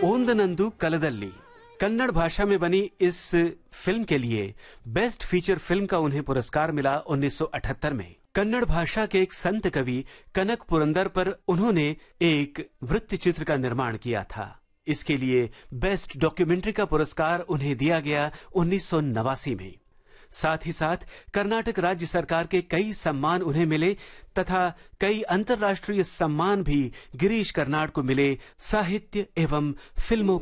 ओंदनंदु कलदल्ली कन्नड़ भाषा में बनी इस फिल्म के लिए बेस्ट फीचर फिल्म का उन्हें पुरस्कार मिला 1978 में। कन्नड़ भाषा के एक संत कवि कनक पुरंदर पर उन्होंने एक वृत्त चित्र का निर्माण किया था। इसके लिए बेस्ट डॉक्यूमेंट्री का पुरस्कार उन्हें दिया गया 1989 में। साथ ही साथ कर्नाटक राज्य सरकार के कई सम्मान उन्हें मिले तथा कई अंतर्राष्ट्रीय सम्मान भी गिरीश कर्नाड को मिले साहित्य एवं फिल्मों